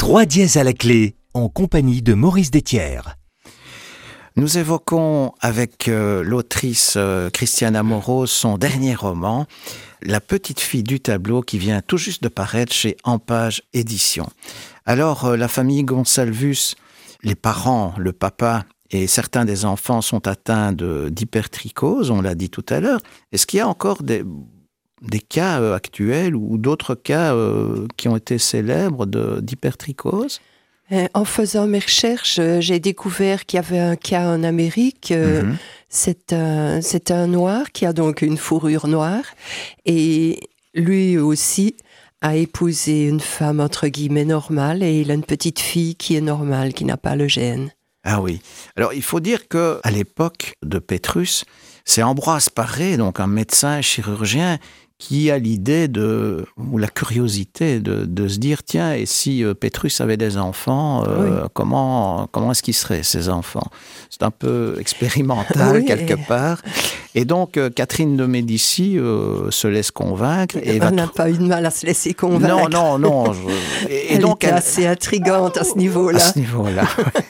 3 dièses à la clé, en compagnie de Maurice Détière. Nous évoquons avec l'autrice Christiane Amoros son dernier roman, La petite fille du tableau, qui vient tout juste de paraître chez Ampage Éditions. Alors, la famille Gonsalvus, les parents, le papa et certains des enfants sont atteints d'hypertrichose, on l'a dit tout à l'heure. Est-ce qu'il y a encore des cas actuels ou d'autres cas qui ont été célèbres d'hypertrichose ? En faisant mes recherches, j'ai découvert qu'il y avait un cas en Amérique. C'est un noir qui a donc une fourrure noire et lui aussi a épousé une femme entre guillemets normale et il a une petite fille qui est normale, qui n'a pas le gène. Ah oui. Alors, il faut dire qu'à l'époque de Pétrus, c'est Ambroise Paré, donc un médecin chirurgien, qui a l'idée ou la curiosité de se dire, tiens, et si Pétrus avait des enfants, comment est-ce qu'ils seraient, ces enfants ? C'est un peu expérimental, quelque part. Et donc, Catherine de Médicis se laisse convaincre. On n'a pas eu de mal à se laisser convaincre. Non. Elle était assez intrigante à ce niveau-là. À ce niveau-là.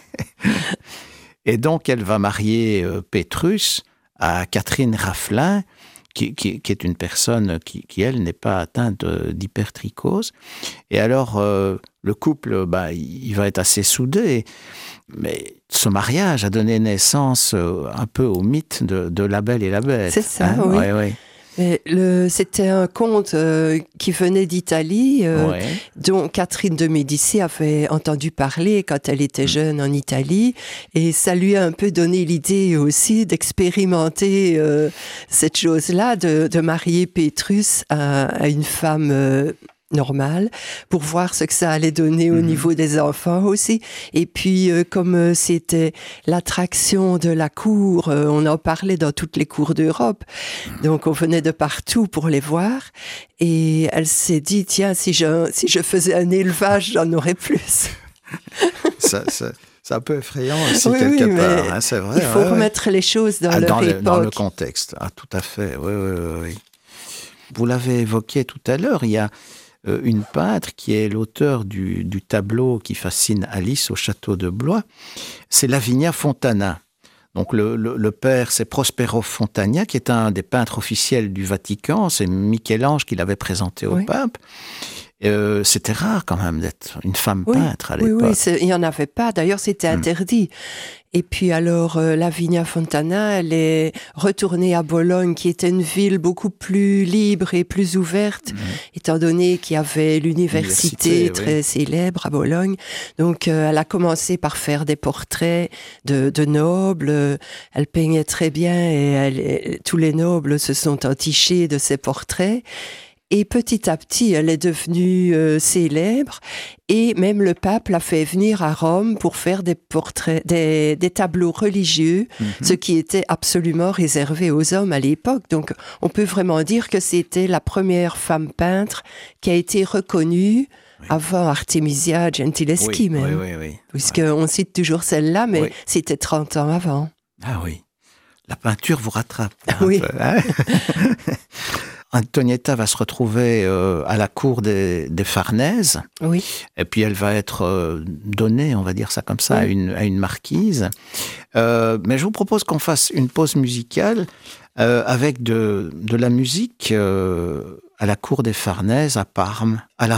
Et donc, elle va marier Pétrus à Catherine Raffelin, qui est une personne qui elle, n'est pas atteinte d'hypertrichose. Et alors, le couple, il va être assez soudé. Mais ce mariage a donné naissance un peu au mythe de La Belle et la Bête. C'est ça, oui. Ouais. C'était un conte qui venait d'Italie, dont Catherine de Médicis avait entendu parler quand elle était jeune en Italie, et ça lui a un peu donné l'idée aussi d'expérimenter cette chose-là, de marier Pétrus à une femme normale, pour voir ce que ça allait donner au niveau des enfants aussi. Et puis, comme c'était l'attraction de la cour, on en parlait dans toutes les cours d'Europe, donc on venait de partout pour les voir, et elle s'est dit, tiens, si je faisais un élevage, j'en aurais plus. C'est un peu effrayant aussi, quelque part, hein, c'est vrai. Il faut remettre les choses dans leur époque. Dans le contexte, tout à fait, oui. Vous l'avez évoqué tout à l'heure, il y a une peintre qui est l'auteur du tableau qui fascine Alice au château de Blois, c'est Lavinia Fontana. Donc le père, c'est Prospero Fontana, qui est un des peintres officiels du Vatican, c'est Michel-Ange qui l'avait présenté au pape. C'était rare quand même d'être une femme peintre à l'époque. Oui, il n'y en avait pas, d'ailleurs c'était interdit. Et puis alors, Lavinia Fontana, elle est retournée à Bologne, qui était une ville beaucoup plus libre et plus ouverte, étant donné qu'il y avait l'université très célèbre à Bologne. Donc, elle a commencé par faire des portraits de nobles. Elle peignait très bien et tous les nobles se sont entichés de ses portraits. Et petit à petit, elle est devenue célèbre. Et même le pape l'a fait venir à Rome pour faire des portraits, des tableaux religieux, ce qui était absolument réservé aux hommes à l'époque. Donc, on peut vraiment dire que c'était la première femme peintre qui a été reconnue avant Artemisia Gentileschi même. Oui. Puisqu'on cite toujours celle-là, mais c'était 30 ans avant. Ah oui. La peinture vous rattrape. Oui. Un peu, hein. Antonietta va se retrouver à la cour des Farnèse. Oui. Et puis elle va être donnée, on va dire ça comme ça, à une marquise. Mais je vous propose qu'on fasse une pause musicale avec de la musique à la cour des Farnèse, à Parme, à la